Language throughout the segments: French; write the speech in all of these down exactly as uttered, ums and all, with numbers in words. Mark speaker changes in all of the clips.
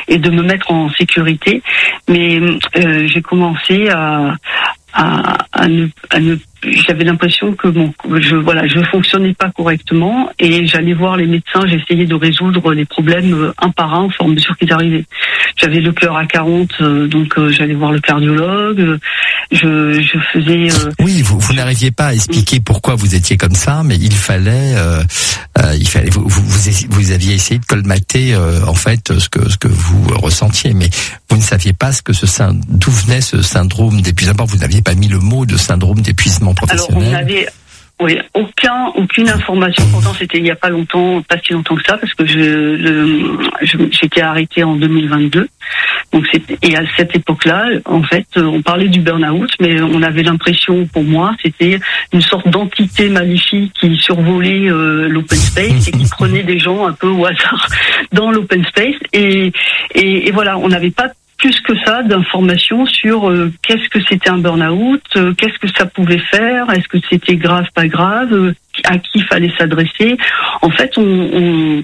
Speaker 1: et de me mettre en sécurité. Mais euh, j'ai commencé à À, à ne, à ne, j'avais l'impression que bon, je voilà, je fonctionnais pas correctement et j'allais voir les médecins, j'essayais de résoudre les problèmes un par un au fur et à mesure qu'ils arrivaient. J'avais le cœur à quarante, euh, donc euh, j'allais voir le cardiologue. Je, je faisais. Euh,
Speaker 2: oui, vous, vous n'arriviez pas à expliquer pourquoi vous étiez comme ça, mais il fallait, euh, euh, il fallait, vous, vous, vous aviez essayé de colmater euh, en fait ce que ce que vous ressentiez, mais vous ne saviez pas ce que ce d'où venait ce syndrome d'épuisement. Vous n'aviez pas mis le mot de syndrome d'épuisement professionnel.
Speaker 1: Alors on avait oui, aucun, aucune information. Pourtant, c'était il n'y a pas longtemps, pas si longtemps que ça, parce que je, le, je j'étais arrêtée en deux mille vingt-deux. Donc c'était, et à cette époque-là, en fait, on parlait du burn-out, mais on avait l'impression, pour moi, c'était une sorte d'entité maléfique qui survolait euh, l'open space et qui prenait des gens un peu au hasard dans l'open space. Et, et, et voilà, on n'avait pas plus que ça d'informations sur euh, qu'est-ce que c'était un burn-out, euh, qu'est-ce que ça pouvait faire, est-ce que c'était grave, pas grave, euh, à qui fallait s'adresser. En fait, on on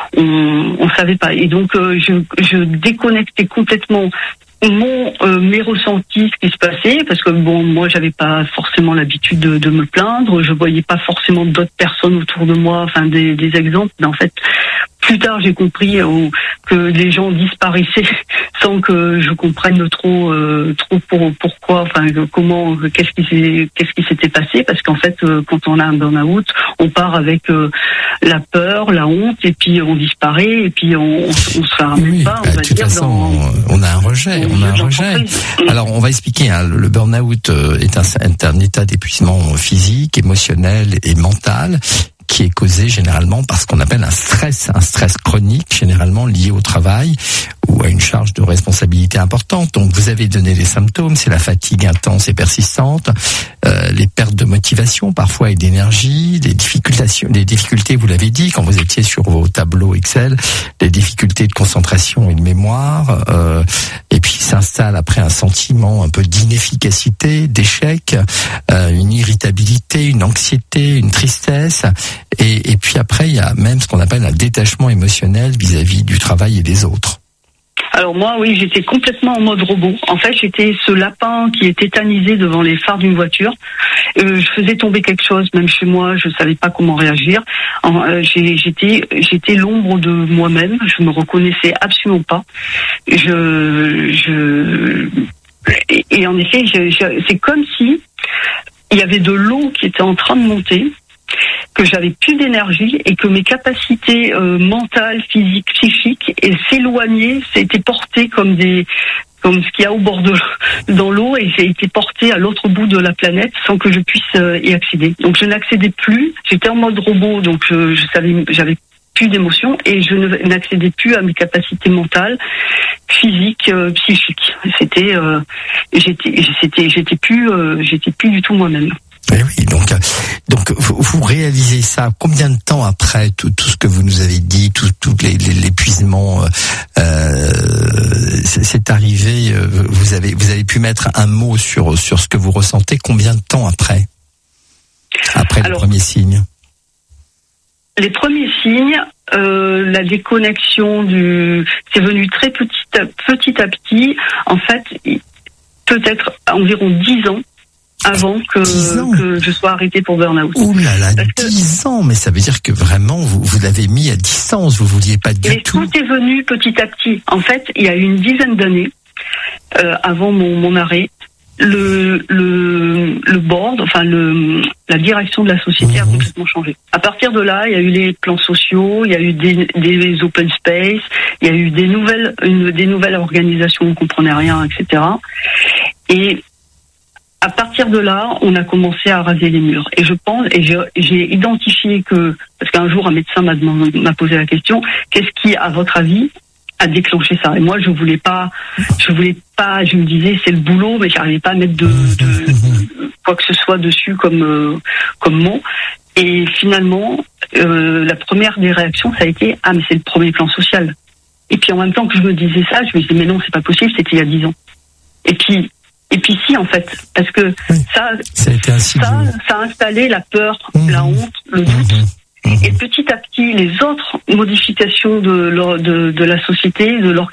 Speaker 1: on, on savait pas. Et donc, euh, je, je déconnectais complètement mon euh, mes ressentis, ce qui se passait, parce que bon, moi, j'avais pas forcément l'habitude de, de me plaindre. Je voyais pas forcément d'autres personnes autour de moi, enfin des, des exemples. Mais en fait, plus tard, j'ai compris euh, que les gens disparaissaient sans que je comprenne trop, euh, trop pour, pourquoi, enfin comment, qu'est-ce qui s'est, qu'est-ce qui s'était passé, parce qu'en fait, euh, quand on a un burn-out, on part avec euh, la peur, la honte, et puis on disparaît, et puis on, on, on se ramène
Speaker 2: oui,
Speaker 1: pas. On
Speaker 2: bah,
Speaker 1: va
Speaker 2: de toute
Speaker 1: dire
Speaker 2: façon,
Speaker 1: dans,
Speaker 2: on a un rejet, on a un rejet. Alors, on va expliquer. Hein, le burn-out est un, est un état d'épuisement physique, émotionnel et mental, qui est causé généralement par ce qu'on appelle un stress, un stress chronique, généralement lié au travail ou à une charge de responsabilité importante. Donc vous avez donné les symptômes, c'est la fatigue intense et persistante, euh, les pertes de motivation parfois et d'énergie, les difficultés, les difficultés, vous l'avez dit, quand vous étiez sur vos tableaux Excel, les difficultés de concentration et de mémoire, euh, et puis s'installe après un sentiment un peu d'inefficacité, d'échec, euh, une irritabilité, une anxiété, une tristesse. Et, et puis après, il y a même ce qu'on appelle un détachement émotionnel vis-à-vis du travail et des autres.
Speaker 1: Alors moi, oui, j'étais complètement en mode robot. En fait, j'étais ce lapin qui est tétanisé devant les phares d'une voiture. Euh, je faisais tomber quelque chose, même chez moi, je savais pas comment réagir. Euh, j'ai, j'étais, j'étais l'ombre de moi-même. Je me reconnaissais absolument pas. Je, je, et, et en effet, je, je, c'est comme si il y avait de l'eau qui était en train de monter, que j'avais plus d'énergie et que mes capacités euh, mentales, physiques, psychiques et s'éloignaient, c'était porté comme des comme ce qu'il y a au bord de dans l'eau, et j'ai été portée à l'autre bout de la planète sans que je puisse euh, y accéder. Donc je n'accédais plus, j'étais en mode robot, donc je, je savais, j'avais plus d'émotions et je n'accédais plus à mes capacités mentales, physiques, euh, psychiques. C'était, euh, j'étais, c'était, j'étais plus, euh, j'étais plus du tout moi-même.
Speaker 2: Eh oui, donc, donc vous, vous réalisez ça combien de temps après tout, tout ce que vous nous avez dit, tout, tout les, les, l'épuisement, euh, c'est, c'est arrivé. Vous avez, vous avez pu mettre un mot sur sur ce que vous ressentez. Combien de temps après, après Alors, les premiers signes?
Speaker 1: Les premiers signes, euh, la déconnexion du, c'est venu très petit à petit à petit. En fait, peut-être environ dix ans. Avant que, que je sois arrêtée pour burn-out.
Speaker 2: Ouh là là, dix ans, mais ça veut dire que vraiment vous, vous l'avez mis à distance, vous vouliez pas du
Speaker 1: mais
Speaker 2: tout.
Speaker 1: Tout est venu petit à petit. En fait, il y a une dizaine d'années, euh, avant mon, mon arrêt, le, le, le board, enfin le, la direction de la société mmh. a complètement changé. À partir de là, il y a eu les plans sociaux, il y a eu des, des open space, il y a eu des nouvelles, une, des nouvelles organisations, on comprenait rien, et cetera. Et à partir de là, on a commencé à raser les murs. Et je pense, et j'ai, j'ai identifié que, parce qu'un jour un médecin m'a, demandé, m'a posé la question, qu'est-ce qui, à votre avis, a déclenché ça? Et moi, je voulais pas, je voulais pas, je me disais c'est le boulot, mais j'arrivais pas à mettre de, de, de quoi que ce soit dessus comme euh, comme mot. Et finalement, euh, la première des réactions, ça a été ah mais c'est le premier plan social. Et puis en même temps que je me disais ça, je me disais mais non, c'est pas possible, c'était il y a dix ans. Et puis Et puis si, en fait, parce que
Speaker 2: oui,
Speaker 1: ça,
Speaker 2: ça a, été
Speaker 1: ça, ça a installé la peur, mmh. la honte, le doute. Mmh. Mmh. Et petit à petit, les autres modifications de, de, de la société, de leur